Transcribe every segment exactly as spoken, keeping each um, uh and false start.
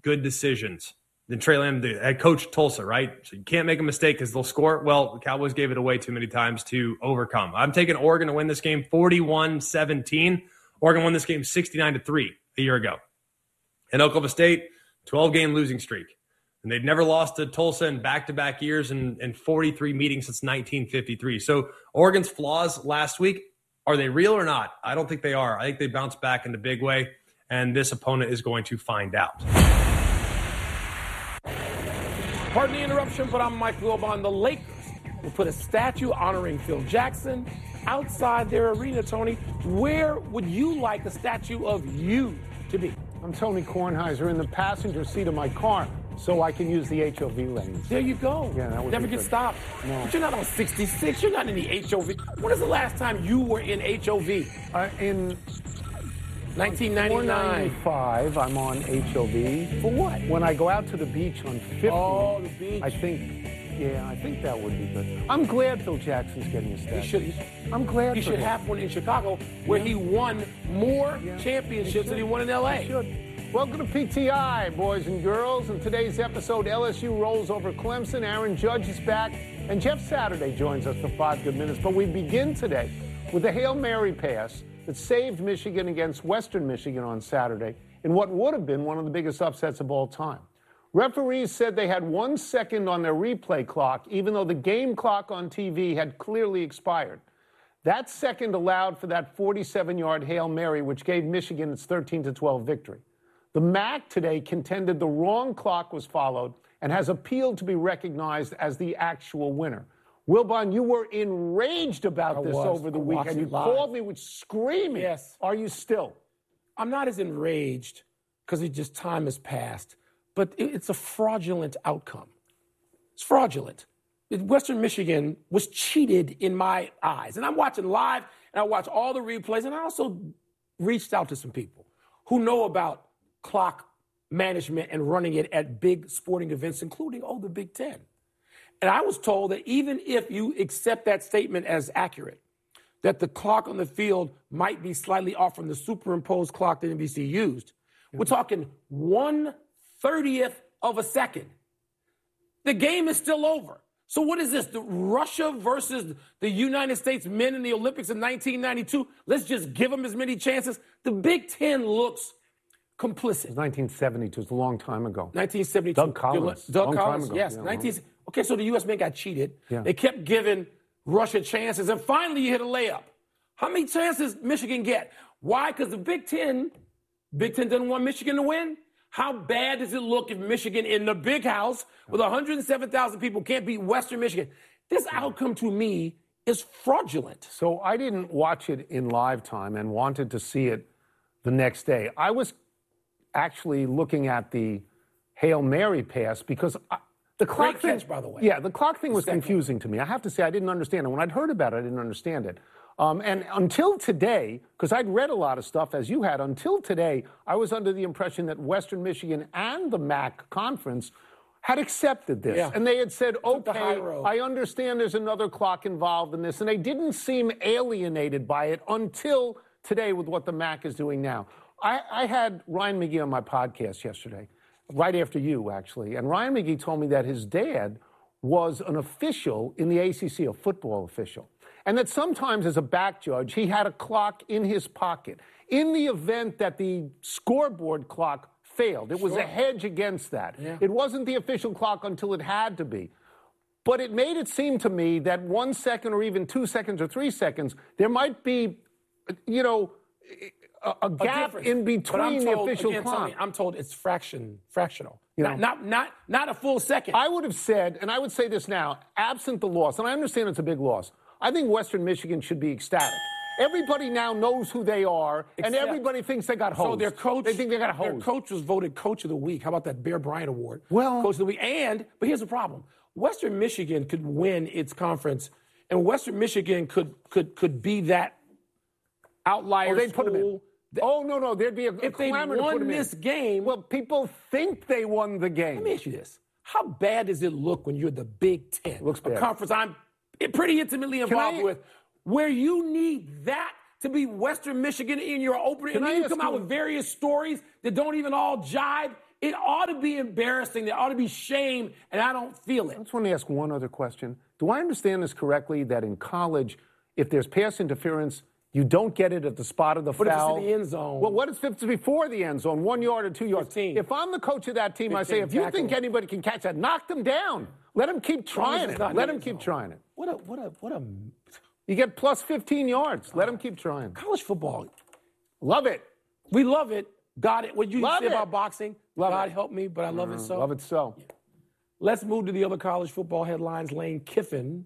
good decisions. Then Trey Lance, the head coach Tulsa, right? So you can't make a mistake because they'll score. Well, the Cowboys gave it away too many times to overcome. I'm taking Oregon to win this game forty-one seventeen. Oregon won this game sixty-nine to three a year ago. And Oklahoma State, twelve-game losing streak. And they'd never lost to Tulsa in back-to-back years and, and forty-three meetings since nineteen fifty-three. So Oregon's flaws last week, are they real or not? I don't think they are. I think they bounced back in a big way, and this opponent is going to find out. Pardon the interruption, but I'm Mike Wilbon. The Lakers will put a statue honoring Phil Jackson outside their arena, Tony. Where would you like a statue of you to be? I'm Tony Kornheiser in the passenger seat of my car so I can use the H O V lanes. There you go. Yeah, that would Never be get good. stopped. No. But you're not on sixty-six. You're not in the H O V. When is the last time you were in H O V? Uh, in nineteen ninety-nine. four ninety-five, I'm on H O V. For what? When I go out to the beach on fifty, Oh, the beach. I think, yeah, I think that would be good. I'm glad Phil Jackson's getting a statue. He should. He, I'm glad he for should him. have one in Chicago where he won more Yeah. championships He than he won in L A. He should. Welcome to P T I, boys and girls. In today's episode, L S U rolls over Clemson. Aaron Judge is back, and Jeff Saturday joins us for five good minutes. But we begin today with the Hail Mary pass that saved Michigan against Western Michigan on Saturday in what would have been one of the biggest upsets of all time. Referees said they had one second on their replay clock, even though the game clock on T V had clearly expired. That second allowed for that forty-seven-yard Hail Mary, which gave Michigan its thirteen to twelve victory. The M A C today contended the wrong clock was followed and has appealed to be recognized as the actual winner. Wilbon, you were enraged about I this was. over the I watched weekend. You it live. called me with screaming. Yes. Are you still? I'm not as enraged because it just time has passed, but it, it's a fraudulent outcome. It's fraudulent. It- Western Michigan was cheated in my eyes. And I'm watching live, and I watch all the replays, and I also reached out to some people who know about clock management and running it at big sporting events, including, oh, the Big Ten. And I was told that even if you accept that statement as accurate, that the clock on the field might be slightly off from the superimposed clock that N B C used. We're talking one thirtieth of a second. The game is still over. So what is this? The Russia versus the United States men in the Olympics in nineteen ninety-two? Let's just give them as many chances. The Big Ten looks complicit. It was nineteen seventy-two. It's a long time ago. nineteen seventy-two. Doug Collins. Doug Long time Collins, ago. yes. Yeah, nineteen long- Okay, so the U S men got cheated. Yeah. They kept giving Russia chances, and finally you hit a layup. How many chances Michigan get? Why? Because the Big Ten, Big Ten doesn't want Michigan to win. How bad does it look if Michigan in the big house with one hundred seven thousand people can't beat Western Michigan? This outcome to me is fraudulent. So I didn't watch it in live time and wanted to see it the next day. I was actually looking at the Hail Mary pass because I, the clock Great thing, catch, by the way. Yeah, the clock thing was second. confusing to me. I have to say I didn't understand it. When I'd heard about it, I didn't understand it. Um, and until today, because I'd read a lot of stuff as you had, until today, I was under the impression that Western Michigan and the M A C conference had accepted this. Yeah. And they had said, Took the high okay, road. I understand there's another clock involved in this. And they didn't seem alienated by it until today with what the M A C is doing now. I, I had Ryan McGee on my podcast yesterday, right after you, actually. And Ryan McGee told me that his dad was an official in the A C C, a football official. And that sometimes as a back judge, he had a clock in his pocket in the event that the scoreboard clock failed. It was Sure. a hedge against that. Yeah. It wasn't the official clock until it had to be. But it made it seem to me that one second or even two seconds or three seconds, there might be, you know, a, a gap difference. in But I'm between the told, official again, clock. Tony, I'm told it's fraction, fractional. You Not, know. not, not, not a full second. I would have said, and I would say this now, absent the loss, and I understand it's a big loss, I think Western Michigan should be ecstatic. Everybody now knows who they are, and Except- everybody thinks they got hosed. So their coach, They think they got their hosed. coach was voted Coach of the Week. How about that Bear Bryant Award? Well- Coach of the Week. And, but here's the problem. Western Michigan could win its conference, and Western Michigan could could could be that outlier Oh, they'd put 'em in. school. that- Oh, no, no, there'd be a, a If they clamor to put won them in. this game, Well, people think they won the game. let me ask you this. How bad does it look when you're the Big Ten? Looks a bad. conference I'm pretty intimately involved I- with, where you need that to be Western Michigan in your opener, Can and I then you ask come out you- with various stories that don't even all jibe. it ought to be embarrassing. There ought to be shame, and I don't feel it. I just want to ask one other question. Do I understand this correctly that in college, if there's pass interference, you don't get it at the spot of the but foul? But if it's in the end zone. Well, what if it's before the end zone, one yard or two yards? fifteen. If I'm the coach of that team, I say, if you think anybody can catch that, knock them down. Let them keep trying it. Let them keep trying it. What a, what a, what a... You get plus fifteen yards. Let them keep trying. College football. Love it. We love it. Got it. What you love say it. about boxing, love God it. help me, but I love mm, it so. Love it so. Yeah. Let's move to the other college football headlines. Lane Kiffin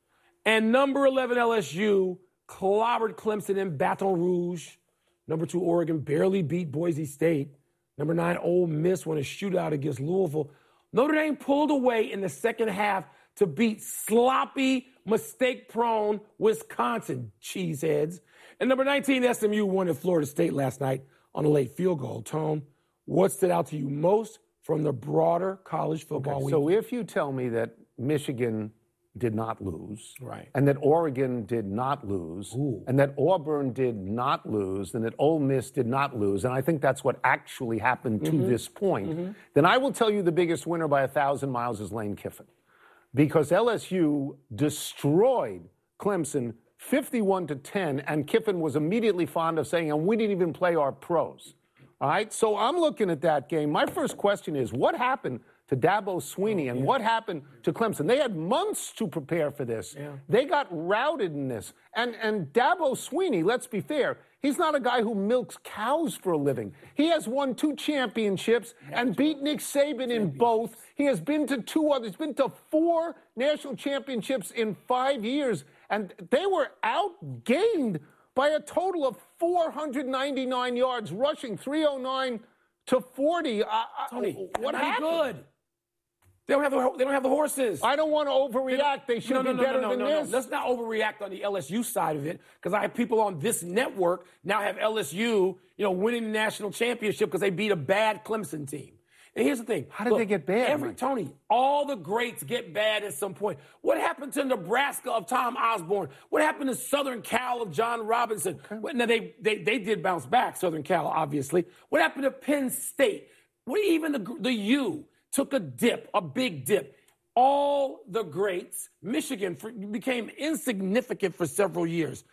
and number eleven L S U clobbered Clemson in Baton Rouge. Number two Oregon barely beat Boise State. Number nine Ole Miss won a shootout against Louisville. Notre Dame pulled away in the second half to beat sloppy, mistake-prone Wisconsin cheeseheads. And number nineteen S M U won at Florida State last night on a late field goal. Tone, what stood out to you most from the broader college football okay, week? So if you tell me that Michigan did not lose, right, and that Oregon did not lose, Ooh. and that Auburn did not lose, and that Ole Miss did not lose, and I think that's what actually happened mm-hmm. to this point, mm-hmm. then I will tell you the biggest winner by a thousand miles is Lane Kiffin. Because L S U destroyed Clemson fifty-one to ten, and Kiffin was immediately fond of saying, and we didn't even play our pros. All right, so I'm looking at that game. My first question is, what happened to Dabo Swinney, and what happened to Clemson? They had months to prepare for this. Yeah. They got routed in this. And, and Dabo Swinney, let's be fair, he's not a guy who milks cows for a living. He has won two championships and beat Nick Saban in both. He has been to two others. He's been to four national championships in five years. And they were outgained by a total of four hundred ninety-nine yards, rushing three oh nine to forty. Uh, Tony, what happened? Good. They don't have the they don't have the horses. I don't want to overreact. They should no, no, be no, better no, no, than no, this. No. Let's not overreact on the L S U side of it, because I have people on this network now have L S U, you know, winning the national championship because they beat a bad Clemson team. And here's the thing. How did Look, they get bad, every, Mike? Tony, all the greats get bad at some point. What happened to Nebraska of Tom Osborne? What happened to Southern Cal of John Robinson? Okay. Well, now, they, they, they did bounce back, Southern Cal, obviously. What happened to Penn State? What, even the, the U took a dip, a big dip. All the greats, Michigan for, became insignificant for several years.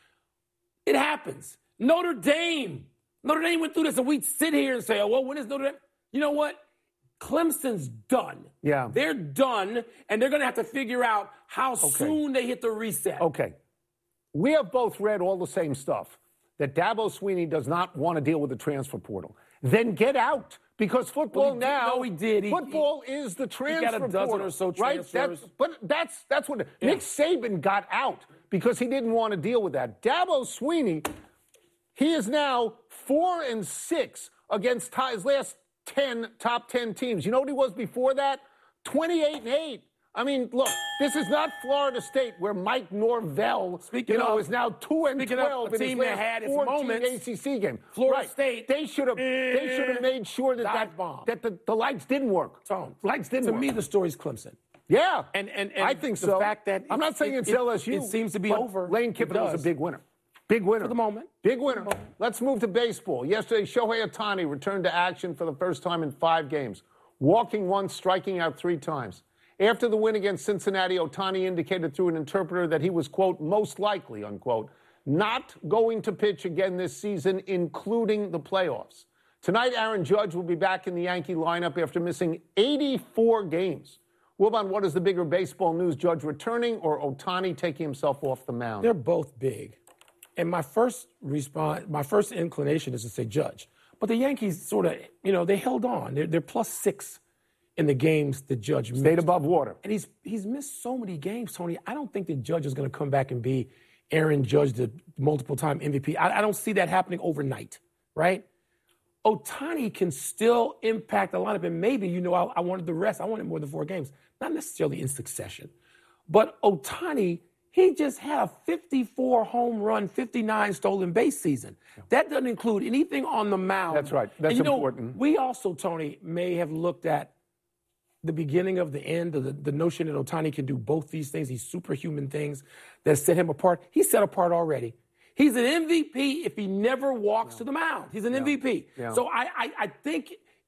It happens. Notre Dame. Notre Dame went through this, and we'd sit here and say, oh, well, when is Notre Dame? You know what? Clemson's done. Yeah. They're done, and they're going to have to figure out how okay. soon they hit the reset. Okay. We have both read all the same stuff, that Dabo Swinney does not want to deal with the transfer portal. Then get out, because football well, he now, did, no, he did. He, football he, is the transfer portal. He got a dozen portal, or so right? transfers. That's, but that's, that's what, yeah. Nick Saban got out because he didn't want to deal with that. Dabo Swinney, he is now four and six against his last ten top ten teams. You know what he was before that? twenty-eight and eight. I mean, look, this is not Florida State where Mike Norvell, speaking you know, of, is now two and twelve in his last had its fourteen moments, A C C game. Florida right. State, they should have they should have made sure that that, bomb. that the, the lights didn't work. Tom, lights didn't to work. me, the story's Clemson. Yeah, and and, and I think the so. Fact that I'm not saying it, it's it, L S U. It seems to be but over. Lane Kiffin was a big winner. Big winner. For the moment. Big winner. Let's move to baseball. Yesterday, Shohei Ohtani returned to action for the first time in five games, walking once, striking out three times. After the win against Cincinnati, Ohtani indicated through an interpreter that he was, quote, most likely, unquote, not going to pitch again this season, including the playoffs. Tonight, Aaron Judge will be back in the Yankee lineup after missing eighty-four games. Wilbon, what is the bigger baseball news, Judge returning or Ohtani taking himself off the mound? They're both big. And my first response, my first inclination is to say Judge. But the Yankees sort of, you know, they held on. They're, they're plus six in the games that Judge missed. Stayed above water. And he's he's missed so many games, Tony. I don't think that Judge is going to come back and be Aaron Judge, the multiple-time M V P. I, I don't see that happening overnight, right? Ohtani can still impact the lineup. And maybe, you know, I, I wanted the rest. I wanted more than four games. Not necessarily in succession. But Ohtani, he just had a fifty-four home run, fifty-nine stolen base season. That doesn't include anything on the mound. That's right. That's and, you important. Know, we also, Tony, may have looked at the beginning of the end of the, the notion that Ohtani can do both these things, these superhuman things that set him apart. He's set apart already. He's an M V P if he never walks yeah. to the mound. He's an yeah. M V P. Yeah. So I, I, I think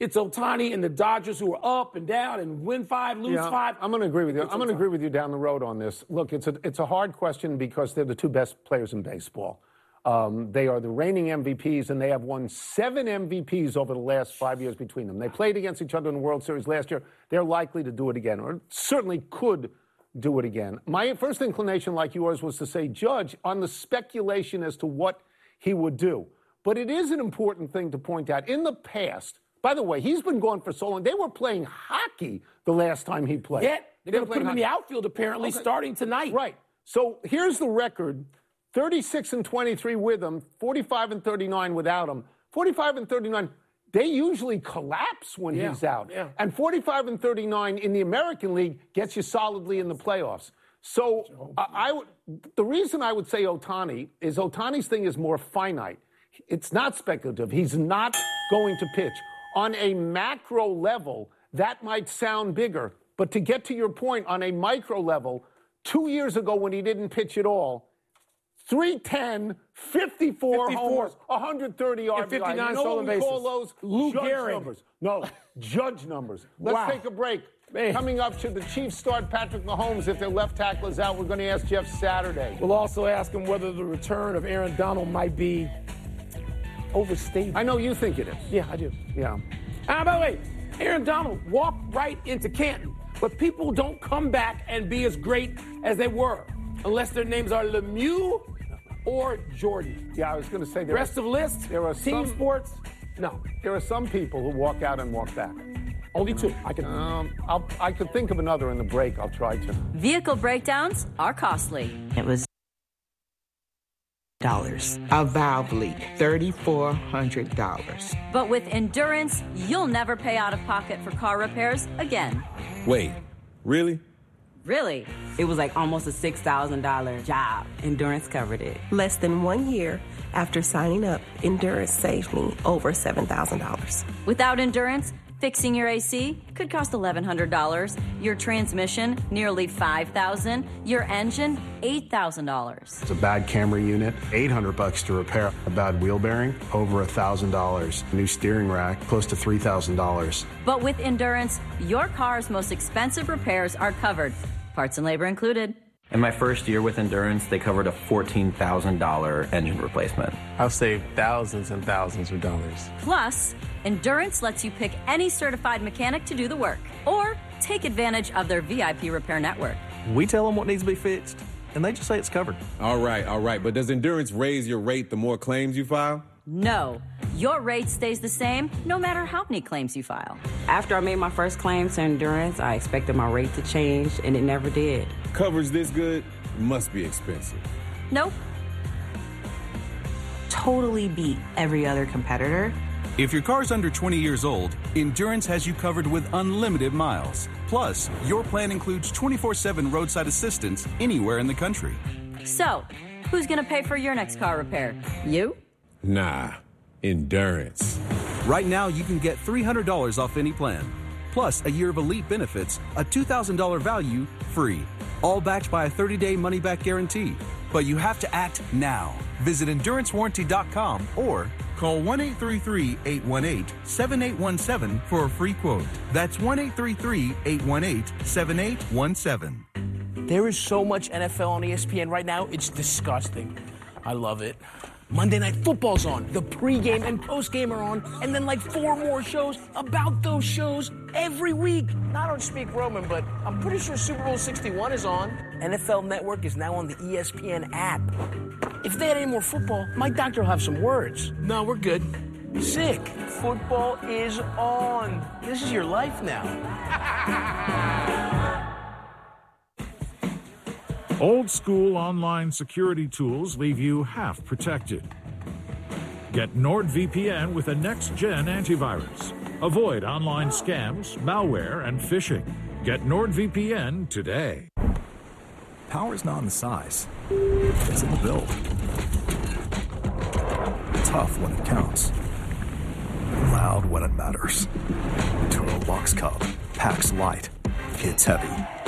It's Ohtani and the Dodgers who are up and down and win five, lose yeah, five. I'm going to agree with you. It's I'm going to Ohtani. agree with you down the road on this. Look, it's a it's a hard question because they're the two best players in baseball. Um, they are the reigning M V Ps, and they have won seven M V Ps over the last five years between them. They played against each other in the World Series last year. They're likely to do it again, or certainly could do it again. My first inclination, like yours, was to say Judge on the speculation as to what he would do. But it is an important thing to point out. In the past, by the way, he's been gone for so long. They were playing hockey the last time he played. Yeah, they're going to put him hockey. in the outfield, apparently, Okay. starting tonight. Right. So here's the record. thirty-six and twenty-three with him, forty-five and thirty-nine without him. forty-five and thirty-nine, they usually collapse when Yeah, he's out. yeah. And forty-five and thirty-nine in the American League gets you solidly in the playoffs. So I, I would, the reason I would say Ohtani is Ohtani's thing is more finite. It's not speculative. He's not going to pitch. On a macro level, that might sound bigger. But to get to your point, on a micro level, two years ago when he didn't pitch at all, three ten, fifty-four, fifty-four. homers, one hundred thirty R B I. fifty-nine you know stolen what we call bases. those? Lou Judge Gehrig. numbers. No, judge numbers. Let's Wow. take a break. Man. Coming up, should the Chiefs start Patrick Mahomes if their left tackle is out? We're going to ask Jeff Saturday. We'll also ask him whether the return of Aaron Donald might be overstated. I know you think it is. Yeah, I do. Yeah. Ah, by the way, Aaron Donald walked right into Canton, but people don't come back and be as great as they were unless their names are Lemieux or Jordan. Yeah, I was going to say The there rest are, of the list, there are team some- sports, no. there are some people who walk out and walk back. Only two. I can. Um, I'll, I could think of another in the break. I'll try to. Vehicle breakdowns are costly. It was dollars. A valve leak, thirty-four hundred dollars. But with Endurance, you'll never pay out of pocket for car repairs again. Wait, really? Really? It was like almost a six thousand dollars job. Endurance covered it. Less than one year after signing up, Endurance saved me over seven thousand dollars. Without Endurance, fixing your A C could cost eleven hundred dollars, your transmission nearly five thousand dollars, your engine eight thousand dollars. It's a bad camera unit, eight hundred bucks to repair. A bad wheel bearing, over one thousand dollars. New steering rack, close to three thousand dollars. But with Endurance, your car's most expensive repairs are covered, parts and labor included. In my first year with Endurance, they covered a fourteen thousand dollars engine replacement. I'll save thousands and thousands of dollars. Plus, Endurance lets you pick any certified mechanic to do the work, or take advantage of their V I P repair network. We tell them what needs to be fixed, and they just say it's covered. All right, all right. But does Endurance raise your rate the more claims you file? No, your rate stays the same no matter how many claims you file. After I made my first claim to Endurance, I expected my rate to change, and it never did. Coverage this good must be expensive. Nope. Totally beat every other competitor. If your car's under twenty years old, Endurance has you covered with unlimited miles. Plus, your plan includes twenty-four seven roadside assistance anywhere in the country. So, who's going to pay for your next car repair? You? Nah, Endurance. Right now, you can get three hundred dollars off any plan. Plus, a year of elite benefits, a two thousand dollars value, free. All backed by a thirty-day money-back guarantee. But you have to act now. Visit endurance warranty dot com or call one eight three three, eight one eight, seven eight one seven for a free quote. That's one eight three three, eight one eight, seven eight one seven. There is so much N F L on E S P N right now, it's disgusting. I love it. Monday Night Football's on, the pregame and postgame are on, and then like four more shows about those shows every week. Now, I don't speak Roman, but I'm pretty sure Super Bowl sixty-one is on. N F L Network is now on the E S P N app. If they had any more football, my doctor will have some words. No, we're good. Sick. Football is on. This is your life now. Old school online security tools leave you half protected. Get NordVPN with a next-gen antivirus. Avoid online scams, malware, and phishing. Get NordVPN today. Power's not in the size. It's in the build. Tough when it counts. Loud when it matters. Toro Box Cub. Packs light. Hits heavy.